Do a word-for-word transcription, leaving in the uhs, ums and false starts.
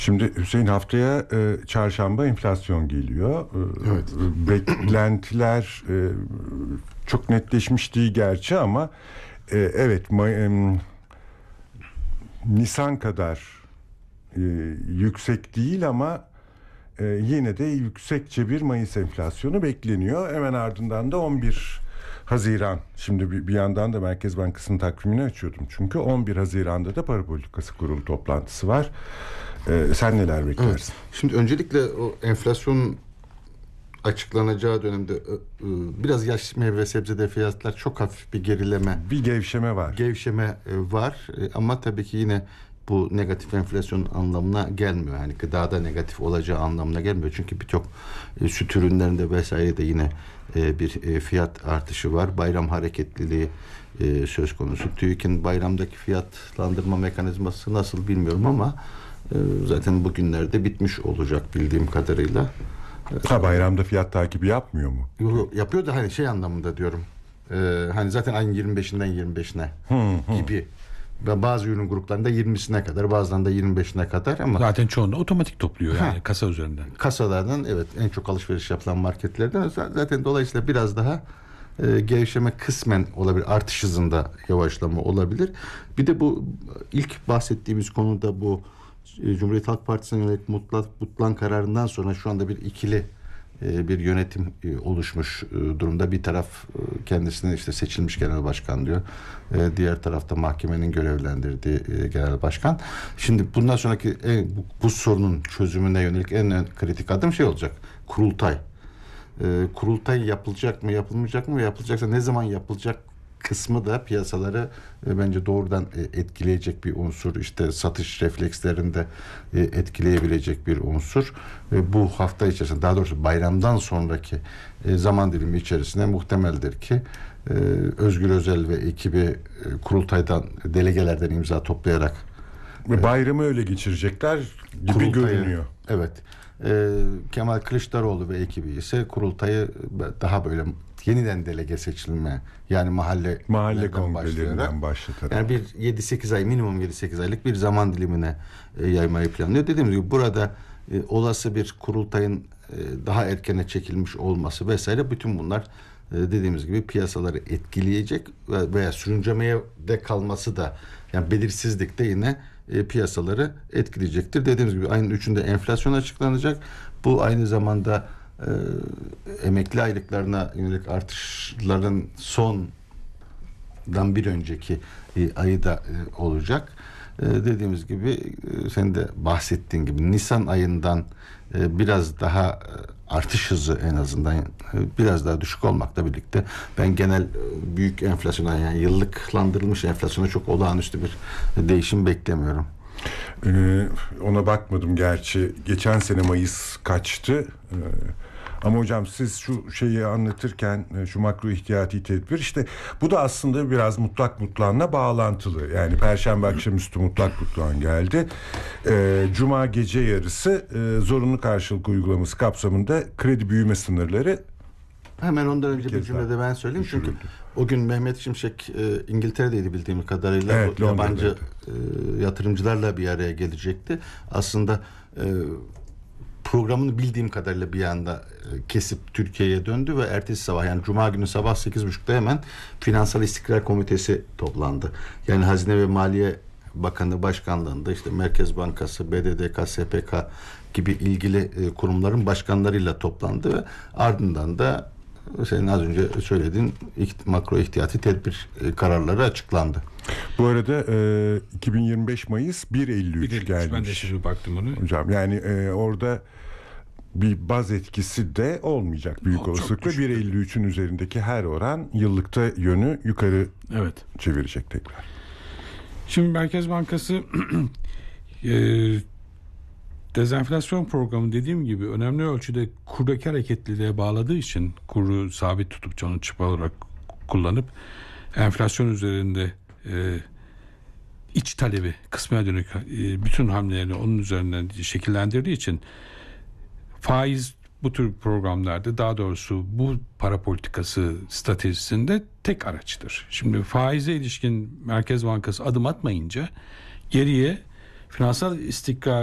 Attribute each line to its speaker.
Speaker 1: Şimdi Hüseyin, haftaya e, çarşamba enflasyon geliyor. E,
Speaker 2: Evet.
Speaker 1: Beklentiler e, çok netleşmiş değil gerçi ama e, evet ma- e, Nisan kadar e, yüksek değil ama e, yine de yüksekçe bir Mayıs enflasyonu bekleniyor. Hemen ardından da on bir Haziran. Şimdi bir, bir yandan da Merkez Bankası'nın takvimini açıyordum. Çünkü on bir Haziran'da da Para Politikası Kurulu toplantısı var. Ee, sen neler beklersin?
Speaker 2: Evet. Şimdi öncelikle o enflasyon açıklanacağı dönemde biraz yaş meyve sebzede fiyatlar çok hafif bir gerileme,
Speaker 1: bir gevşeme var.
Speaker 2: Gevşeme var ama tabii ki yine bu negatif enflasyon anlamına gelmiyor. Yani gıdada negatif olacağı anlamına gelmiyor. Çünkü birçok süt ürünlerinde vesaire de yine bir fiyat artışı var. Bayram hareketliliği söz konusu. TÜİK'in bayramdaki fiyatlandırma mekanizması nasıl bilmiyorum ama zaten bugünlerde bitmiş olacak bildiğim kadarıyla.
Speaker 1: Ha, bayramda fiyat takibi yapmıyor mu?
Speaker 2: Yok, yapıyor da hani şey anlamında diyorum. Ee, hani zaten ayın yirmi beşinden yirmi beşine
Speaker 1: hı, hı.
Speaker 2: gibi. Ve bazı ürün gruplarında yirmisine kadar, bazılarında yirmi beşine kadar ama
Speaker 3: zaten çoğunda otomatik topluyor yani
Speaker 2: ha,
Speaker 3: kasa üzerinden.
Speaker 2: Kasalardan evet en çok alışveriş yapılan marketlerden zaten dolayısıyla biraz daha e, gevşeme kısmen olabilir. Artış hızında yavaşlama olabilir. Bir de bu ilk bahsettiğimiz konuda bu e, Cumhuriyet Halk Partisi'ne yönelik mutlak butlan kararından sonra şu anda bir ikili e, bir yönetim e, oluşmuş e, durumda. Bir taraf e, kendisine işte seçilmiş genel başkan diyor. E, diğer tarafta mahkemenin görevlendirdiği e, genel başkan. Şimdi bundan sonraki e, bu, bu sorunun çözümüne yönelik en, en kritik adım şey olacak. Kurultay. E, kurultay yapılacak mı, yapılmayacak mı ve yapılacaksa ne zaman yapılacak kısmı da piyasaları e, bence doğrudan e, etkileyecek bir unsur. İşte satış reflekslerinde e, etkileyebilecek bir unsur. Ve bu hafta içerisinde, daha doğrusu bayramdan sonraki e, zaman dilimi içerisinde muhtemeldir ki e, Özgür Özel ve ekibi e, kurultaydan, delegelerden imza toplayarak
Speaker 1: Ve bayramı öyle geçirecekler gibi
Speaker 2: kurultayı,
Speaker 1: görünüyor.
Speaker 2: Evet. E, Kemal Kılıçdaroğlu ve ekibi ise kurultayı daha böyle yeniden delege seçilme, yani mahalle
Speaker 1: mahalle kongrelerinden başlatarak.
Speaker 2: Yani bir yedi sekiz ay, minimum yedi sekiz aylık bir zaman dilimine e, yaymayı planlıyor. Dediğim gibi burada e, olası bir kurultayın e, daha erkene çekilmiş olması vesaire, bütün bunlar e, dediğimiz gibi piyasaları etkileyecek ve, veya sürüncemeye de kalması da, yani belirsizlik de yine e, piyasaları etkileyecektir. Dediğimiz gibi ayın üçünde enflasyon açıklanacak. Bu aynı zamanda e, emekli aylıklarına yönelik artışların sondan bir önceki e, ayı da e, olacak. E, dediğimiz gibi e, senin de bahsettiğin gibi Nisan ayından e, biraz daha e, artış hızı en azından e, biraz daha düşük olmakla birlikte ben genel e, büyük enflasyona, yani yıllıklandırılmış enflasyona çok olağanüstü bir e, değişim beklemiyorum.
Speaker 1: Ee, ona bakmadım gerçi. Geçen sene Mayıs kaçtı? Ee, Ama hocam siz şu şeyi anlatırken, şu makro ihtiyati tedbir, işte bu da aslında biraz mutlak butlanla bağlantılı. Yani Perşembe akşamüstü mutlak butlan geldi. Ee, Cuma gece yarısı e, zorunlu karşılık uygulaması kapsamında kredi büyüme sınırları
Speaker 2: hemen ondan önce bir cümlede ben söyleyeyim. Çünkü o gün Mehmet Şimşek e, İngiltere'deydi bildiğim kadarıyla.
Speaker 1: Evet,
Speaker 2: yabancı e, yatırımcılarla bir araya gelecekti. Aslında e, programını bildiğim kadarıyla bir anda e, kesip Türkiye'ye döndü ve ertesi sabah, yani Cuma günü sabah sekiz buçukta hemen Finansal İstikrar Komitesi toplandı. Yani Hazine ve Maliye Bakanı başkanlığında işte Merkez Bankası, B D D K, S P K gibi ilgili e, kurumların başkanlarıyla toplandı ve ardından da senin az önce söylediğin makro ihtiyati tedbir e, kararları açıklandı.
Speaker 1: Bu arada e, iki bin yirmi beş Mayıs bir elli üç gelmiş.
Speaker 3: Ben de şimdi baktım onu.
Speaker 1: Hocam yani e, orada bir baz etkisi de olmayacak büyük olasılıkla. bir elli üçün üzerindeki her oran yıllıkta yönü yukarı
Speaker 3: evet.
Speaker 1: çevirecek tekrar.
Speaker 3: Şimdi Merkez Bankası e, dezenflasyon programı dediğim gibi önemli ölçüde kurdaki hareketliliğe bağladığı için kuru sabit tutup canı çıp olarak kullanıp enflasyon üzerinde e, iç talebi kısmına dönük e, bütün hamlelerini onun üzerinden şekillendirdiği için faiz bu tür programlarda, daha doğrusu bu para politikası stratejisinde tek araçtır. Şimdi faize ilişkin Merkez Bankası adım atmayınca geriye finansal istikrar